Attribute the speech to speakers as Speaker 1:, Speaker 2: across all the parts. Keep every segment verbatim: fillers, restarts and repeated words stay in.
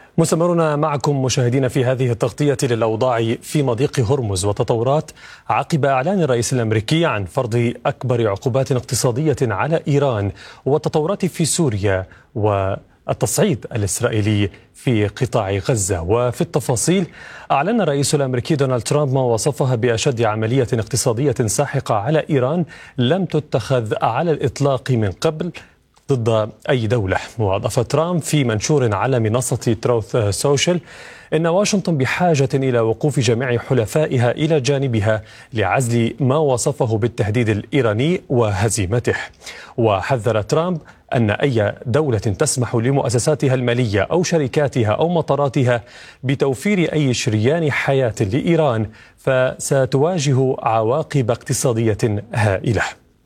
Speaker 1: مستمرون معكم مشاهدين في هذه التغطية للأوضاع في مضيق هرمز وتطورات عقب إعلان الرئيس الأمريكي عن فرض أكبر عقوبات اقتصادية على إيران، والتطورات في سوريا والتصعيد الإسرائيلي في قطاع غزة. وفي التفاصيل، أعلن الرئيس الأمريكي دونالد ترامب ما وصفها بأشد عملية اقتصادية ساحقة على إيران لم تتخذ على الإطلاق من قبل ضد أي دولة. وأضاف ترامب في منشور على منصة تروث سوشيال إن واشنطن بحاجة إلى وقوف جميع حلفائها إلى جانبها لعزل ما وصفه بالتهديد الإيراني وهزيمته. وحذر ترامب أن أي دولة تسمح لمؤسساتها المالية أو شركاتها أو مطاراتها بتوفير أي شريان حياة لإيران فستواجه عواقب اقتصادية هائلة.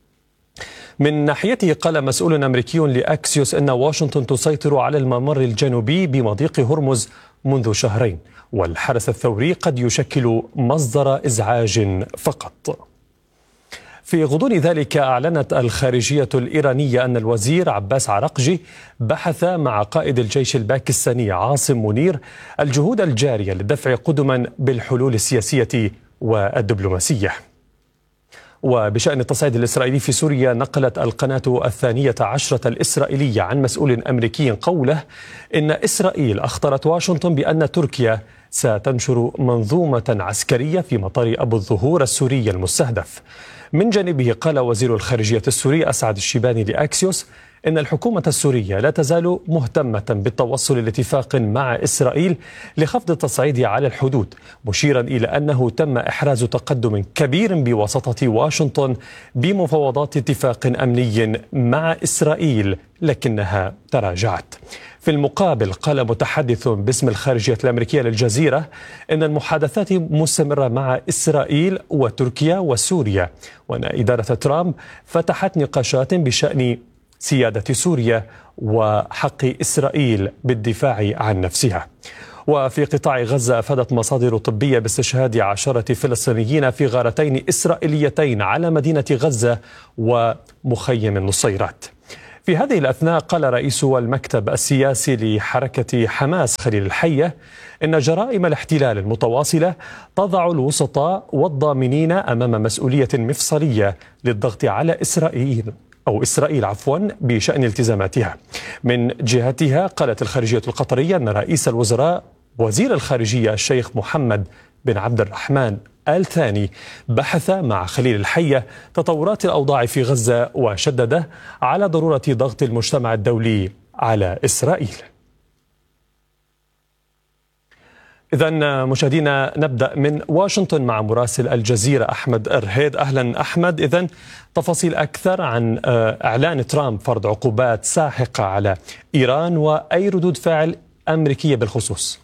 Speaker 1: من ناحيته، قال مسؤول أمريكي لأكسيوس أن واشنطن تسيطر على الممر الجنوبي بمضيق هرمز منذ شهرين، والحرس الثوري قد يشكل مصدر إزعاج فقط. في غضون ذلك، أعلنت الخارجية الإيرانية أن الوزير عباس عراقجي بحث مع قائد الجيش الباكستاني عاصم منير الجهود الجارية للدفع قدما بالحلول السياسية والدبلوماسية. وبشأن التصعيد الإسرائيلي في سوريا، نقلت القناة الثانية عشرة الإسرائيلية عن مسؤول أمريكي قوله إن إسرائيل أخطرت واشنطن بأن تركيا ستنشر منظومة عسكرية في مطار أبو الظهور السوري المستهدف. من جانبه، قال وزير الخارجية السوري أسعد الشيباني لأكسيوس إن الحكومة السورية لا تزال مهتمة بالتوصل لاتفاق مع إسرائيل لخفض التصعيد على الحدود، مشيرا إلى أنه تم إحراز تقدم كبير بواسطة واشنطن بمفاوضات اتفاق أمني مع إسرائيل لكنها تراجعت. في المقابل، قال متحدث باسم الخارجية الأمريكية للجزيرة إن المحادثات مستمرة مع إسرائيل وتركيا وسوريا، وأن إدارة ترامب فتحت نقاشات بشأن سيادة سوريا وحق إسرائيل بالدفاع عن نفسها. وفي قطاع غزة، أفادت مصادر طبية باستشهاد عشرة فلسطينيين في غارتين إسرائيليتين على مدينة غزة ومخيم النصيرات. في هذه الأثناء، قال رئيس المكتب السياسي لحركة حماس خليل الحية إن جرائم الاحتلال المتواصلة تضع الوسطاء والضامنين أمام مسؤولية مفصلية للضغط على إسرائيل أو إسرائيل عفوا بشأن التزاماتها. من جهتها، قالت الخارجية القطرية أن رئيس الوزراء وزير الخارجية الشيخ محمد بن عبد الرحمن آل ثاني بحث مع خليل الحية تطورات الأوضاع في غزة، وشدد على ضرورة ضغط المجتمع الدولي على إسرائيل. إذن مشاهدينا، نبدأ من واشنطن مع مراسل الجزيرة أحمد الرهيد. أهلا أحمد. إذن تفاصيل أكثر عن إعلان ترامب فرض عقوبات ساحقة على إيران وأي ردود فعل أمريكية بالخصوص.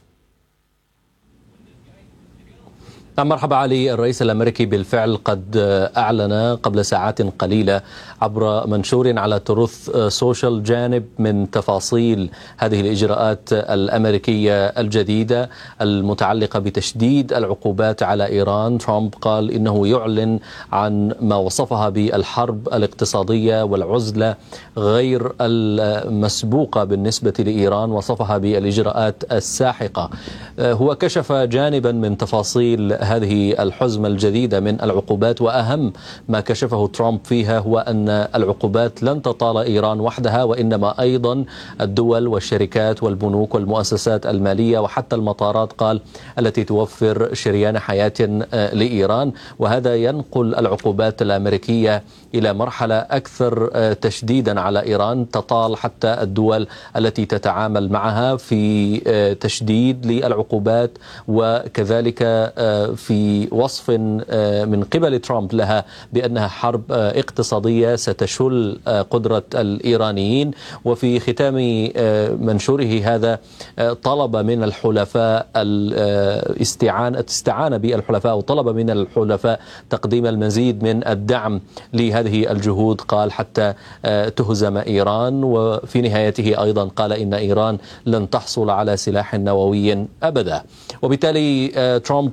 Speaker 2: مرحبا علي. الرئيس الأمريكي بالفعل قد أعلن قبل ساعات قليلة عبر منشور على تروث سوشيال جانب من تفاصيل هذه الإجراءات الأمريكية الجديدة المتعلقة بتشديد العقوبات على إيران. ترامب قال إنه يعلن عن ما وصفها بالحرب الاقتصادية والعزلة غير المسبوقة بالنسبة لإيران، وصفها بالإجراءات الساحقة. هو كشف جانبا من تفاصيل هذه الحزمة الجديدة من العقوبات، وأهم ما كشفه ترامب فيها هو أن العقوبات لن تطال إيران وحدها، وإنما أيضا الدول والشركات والبنوك والمؤسسات المالية وحتى المطارات، قال، التي توفر شريان حياة لإيران. وهذا ينقل العقوبات الأمريكية إلى مرحلة أكثر تشديدا على إيران، تطال حتى الدول التي تتعامل معها في تشديد للعقوبات، وكذلك في وصف من قبل ترامب لها بأنها حرب اقتصادية ستشل قدرة الإيرانيين. وفي ختام منشوره هذا طلب من الحلفاء الاستعانة استعانة بالحلفاء وطلب من الحلفاء تقديم المزيد من الدعم لهذه الجهود، قال، حتى تهزم إيران. وفي نهايته أيضا قال إن إيران لن تحصل على سلاح نووي أبدا. وبالتالي ترامب كشف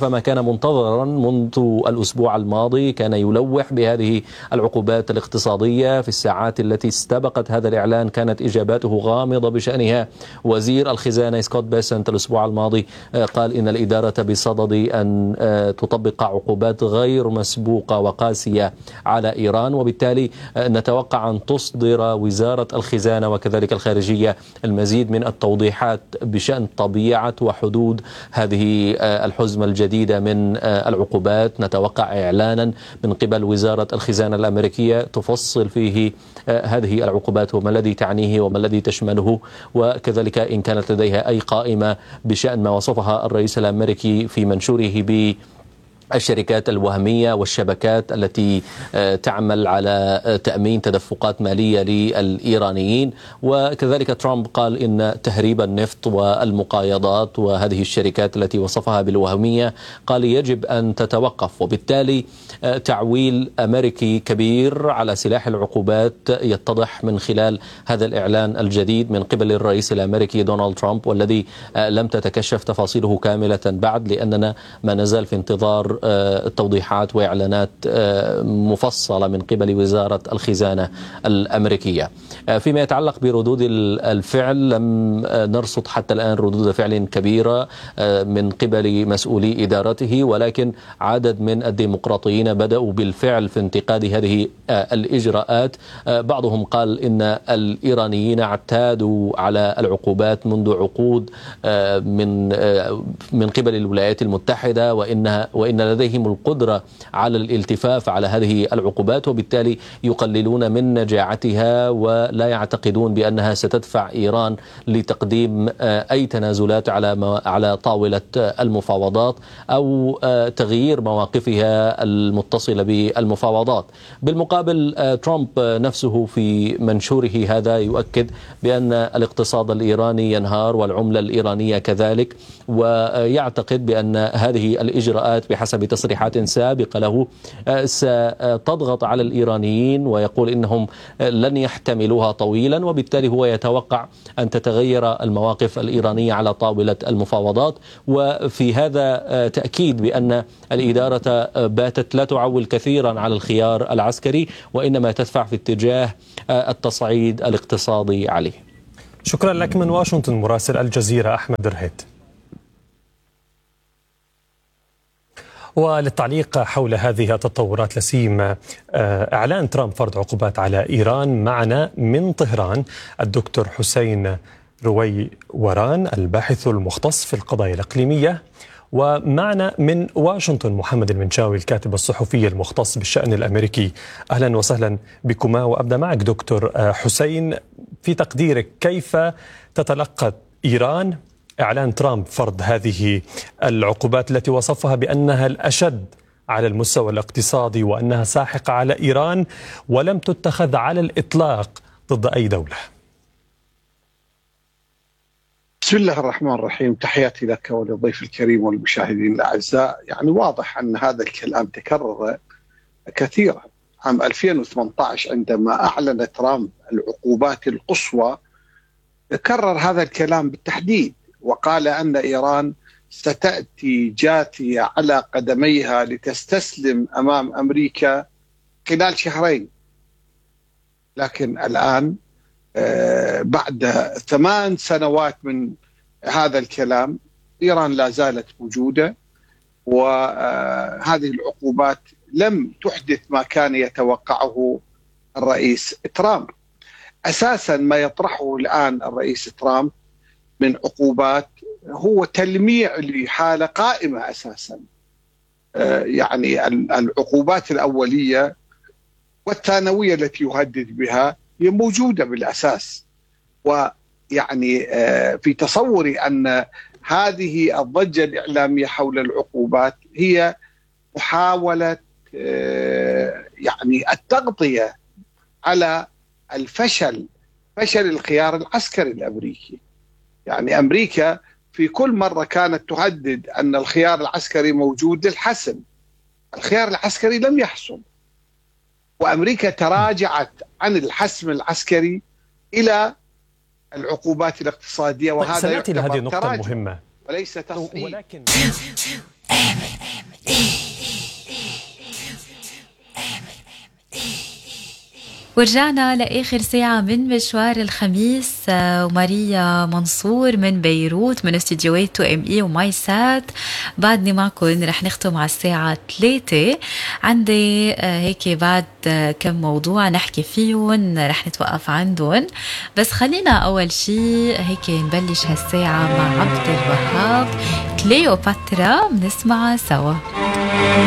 Speaker 2: ما كان منتظرا منذ الأسبوع الماضي، كان يلوح بهذه العقوبات الاقتصادية. في الساعات التي استبقت هذا الإعلان كانت إجاباته غامضة بشأنها. وزير الخزانة سكوت بيسنت الأسبوع الماضي قال إن الإدارة بصدد أن تطبق عقوبات غير مسبوقة وقاسية على إيران، وبالتالي نتوقع أن تصدر وزارة الخزانة وكذلك الخارجية المزيد من التوضيحات بشأن طبيعة وحدود هذه الحزمة الجديدة من العقوبات. نتوقع إعلانا من قبل وزارة الخزانة الأمريكية تفصل فيه هذه العقوبات وما الذي تعنيه وما الذي تشمله، وكذلك إن كانت لديها أي قائمة بشأن ما وصفها الرئيس الأمريكي في منشوره ب الشركات الوهمية والشبكات التي تعمل على تأمين تدفقات مالية للإيرانيين. وكذلك ترامب قال إن تهريب النفط والمقايضات وهذه الشركات التي وصفها بالوهمية قال يجب أن تتوقف، وبالتالي تعويل أمريكي كبير على سلاح العقوبات يتضح من خلال هذا الإعلان الجديد من قبل الرئيس الأمريكي دونالد ترامب، والذي لم تتكشف تفاصيله كاملة بعد، لأننا ما نزال في انتظار توضيحات وإعلانات مفصلة من قبل وزارة الخزانة الأمريكية. فيما يتعلق بردود الفعل لم نرصد حتى الآن ردود فعل كبيرة من قبل مسؤولي إدارته، ولكن عدد من الديمقراطيين بدأوا بالفعل في انتقاد هذه الإجراءات. بعضهم قال إن الإيرانيين اعتادوا على العقوبات منذ عقود من من قبل الولايات المتحدة، وإنها وإن لديهم القدرة على الالتفاف على هذه العقوبات، وبالتالي يقللون من نجاعتها ولا يعتقدون بأنها ستدفع إيران لتقديم أي تنازلات على على طاولة المفاوضات أو تغيير مواقفها المتصلة بالمفاوضات. بالمقابل ترامب نفسه في منشوره هذا يؤكد بأن الاقتصاد الإيراني ينهار والعملة الإيرانية كذلك، ويعتقد بأن هذه الإجراءات بحسب تصريحات سابقة له ستضغط على الإيرانيين، ويقول إنهم لن يحتملوها طويلا، وبالتالي هو يتوقع أن تتغير المواقف الإيرانية على طاولة المفاوضات. وفي هذا تأكيد بأن الإدارة باتت لا تعول كثيرا على الخيار العسكري، وإنما تدفع في اتجاه التصعيد الاقتصادي عليه.
Speaker 1: شكرا لك من واشنطن مراسل الجزيرة أحمد رهيت. وللتعليق حول هذه التطورات لسيم، إعلان ترامب فرض عقوبات على إيران، معنا من طهران الدكتور حسين رويوران الباحث المختص في القضايا الإقليمية، ومعنا من واشنطن محمد المنشاوي الكاتب الصحفي المختص بالشأن الأمريكي. أهلا وسهلا بكما، وأبدأ معك دكتور حسين، في تقديرك كيف تتلقى إيران إعلان ترامب فرض هذه العقوبات التي وصفها بأنها الأشد على المستوى الاقتصادي وأنها ساحقة على إيران ولم تتخذ على الإطلاق ضد أي دولة؟
Speaker 3: بسم الله الرحمن الرحيم، تحياتي لك وللضيف الكريم والمشاهدين الأعزاء. يعني واضح أن هذا الكلام تكرر كثيرا. عام ألفين وثمانية عشر عندما أعلن ترامب العقوبات القصوى كرر هذا الكلام بالتحديد، وقال أن إيران ستأتي جاثية على قدميها لتستسلم أمام أمريكا خلال شهرين. لكن الآن بعد ثمان سنوات من هذا الكلام إيران لا زالت موجودة، وهذه العقوبات لم تحدث ما كان يتوقعه الرئيس ترامب. أساسا ما يطرحه الآن الرئيس ترامب من عقوبات هو تلميع لحالة قائمة أساسا. يعني العقوبات الأولية والثانوية التي يهدد بها هي موجودة بالأساس، ويعني في تصوري أن هذه الضجة الإعلامية حول العقوبات هي محاولة يعني التغطية على الفشل فشل الخيار العسكري الأمريكي. يعني أمريكا في كل مرة كانت تهدد أن الخيار العسكري موجود للحسم، الخيار العسكري لم يحسم، وأمريكا تراجعت عن الحسم العسكري إلى العقوبات الاقتصادية، وهذا
Speaker 1: سنأتي لهذه النقطة المهمة
Speaker 3: وليس تصعيد.
Speaker 1: ولكن
Speaker 4: ورجعنا لآخر ساعة من مشوار الخميس، وماريا منصور من بيروت من استديوهات تو ام اي وماي سات. بعدني معكم رح نختم على الساعة ثلاثة. عندي هيك بعد كم موضوع نحكي فيهم رح نتوقف عندهم، بس خلينا أول شي هيك نبلش هالساعة مع عبد الوهاب كليوباترا بنسمعها سوا.